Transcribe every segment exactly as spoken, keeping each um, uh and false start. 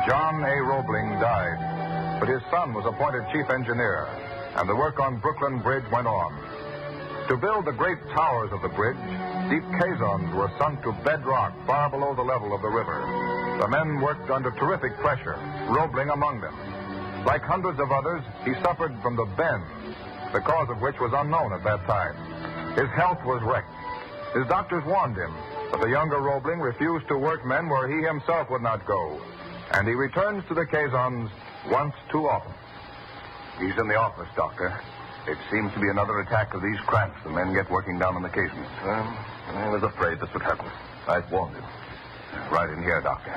John A. Roebling died, but his son was appointed chief engineer, and the work on Brooklyn Bridge went on. To build the great towers of the bridge, deep caissons were sunk to bedrock far below the level of the river. The men worked under terrific pressure, Roebling among them. Like hundreds of others, he suffered from the bend, the cause of which was unknown at that time. His health was wrecked. His doctors warned him, but the younger Roebling refused to work men where he himself would not go, and he returns to the caissons once too often. He's in the office, Doctor. It seems to be another attack of these cramps the men get working down in the caissons. Well, I was afraid this would happen. I'd warned him. Right in here, Doctor.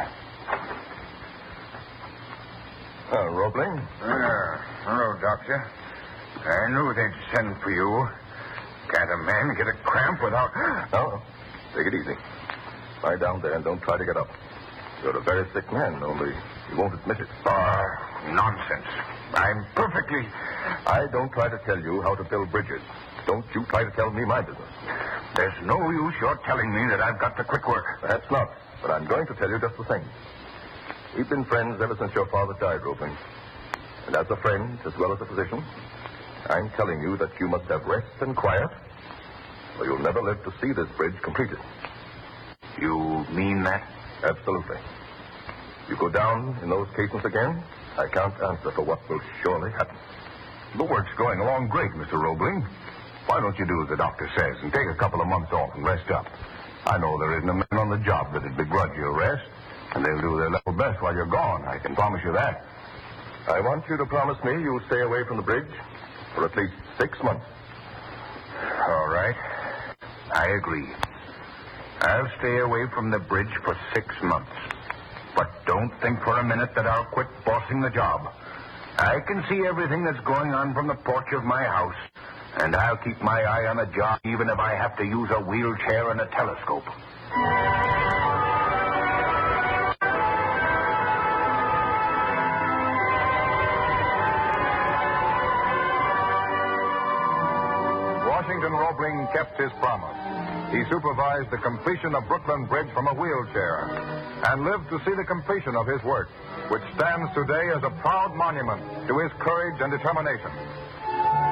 Oh, Roebling? Uh, hello, Doctor. I knew they'd send for you. Can't a man get a cramp without... No, take it easy. Lie down there and don't try to get up. You're a very sick man, only you won't admit it. Oh, nonsense. I'm perfectly... I don't try to tell you how to build bridges. Don't you try to tell me my business. There's no use your telling me that I've got the quick work. Perhaps not, but I'm going to tell you just the same. We've been friends ever since your father died, Roebling. And as a friend, as well as a physician, I'm telling you that you must have rest and quiet, or you'll never live to see this bridge completed. You mean that? Absolutely. You go down in those caissons again, I can't answer for what will surely happen. The work's going along great, Mister Roebling. Why don't you do as the doctor says and take a couple of months off and rest up? I know there isn't a man on the job that'd begrudge you a rest, and they'll do their level best while you're gone. I can promise you that. I want you to promise me you'll stay away from the bridge for at least six months. All right. I agree. I'll stay away from the bridge for six months. But don't think for a minute that I'll quit bossing the job. I can see everything that's going on from the porch of my house, and I'll keep my eye on the job even if I have to use a wheelchair and a telescope. Washington Roebling kept his promise. He supervised the completion of Brooklyn Bridge from a wheelchair and lived to see the completion of his work, which stands today as a proud monument to his courage and determination.